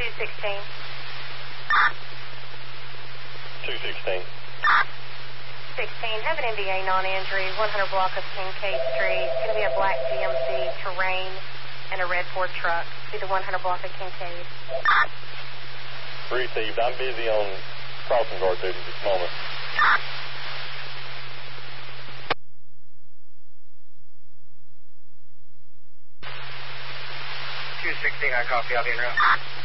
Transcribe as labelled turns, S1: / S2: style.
S1: 216.
S2: 216.
S1: 16, have an NVA non-injury, 100 block of Kincaid Street. It's going to be a black GMC Terrain and a red Ford truck. Be the 100 block of Kincaid.
S2: Received. I'm busy on crossing guard duty at this moment.
S3: 216, I copy. I'll be en route.